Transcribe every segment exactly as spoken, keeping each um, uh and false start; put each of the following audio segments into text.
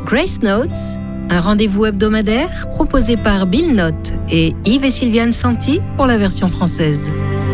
Grace Notes, un rendez-vous hebdomadaire proposé par Bill Note et Yves et Sylviane Santi pour la version française.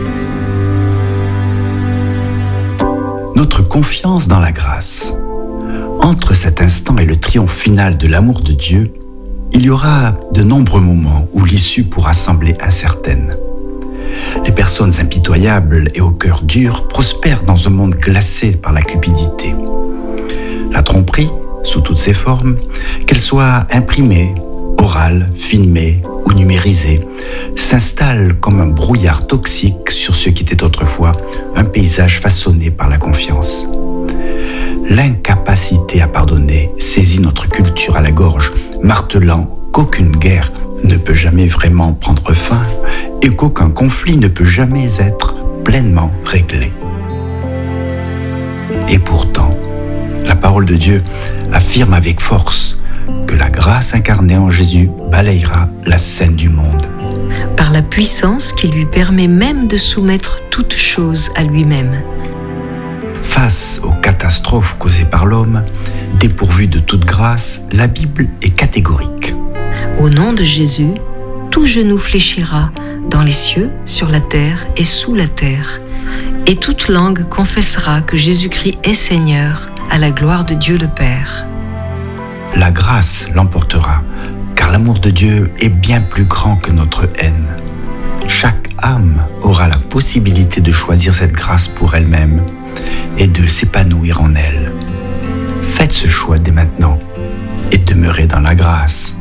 Notre confiance dans la grâce. Entre cet instant et le triomphe final de l'amour de Dieu, il y aura de nombreux moments où l'issue pourra sembler incertaine. Les personnes impitoyables et au cœur dur prospèrent dans un monde glacé par la cupidité. La tromperie, sous toutes ses formes, qu'elle soit imprimée, orale, filmée ou numérisée, s'installe comme un brouillard toxique sur ce qui était autrefois un paysage façonné par la confiance. L'incapacité à pardonner saisit notre culture à la gorge, martelant qu'aucune guerre ne peut jamais vraiment prendre fin et qu'aucun conflit ne peut jamais être pleinement réglé. Et pourtant, la parole de Dieu affirme avec force que la grâce incarnée en Jésus balayera la scène du monde. Par la puissance qui lui permet même de soumettre toute chose à lui-même. Face aux catastrophes causées par l'homme, dépourvu de toute grâce, la Bible est catégorique. Au nom de Jésus, tout genou fléchira dans les cieux, sur la terre et sous la terre, et toute langue confessera que Jésus-Christ est Seigneur, à la gloire de Dieu le Père. La grâce l'emportera, car l'amour de Dieu est bien plus grand que notre haine. Chaque âme aura la possibilité de choisir cette grâce pour elle-même et de s'épanouir en elle. Faites ce choix dès maintenant et demeurez dans la grâce.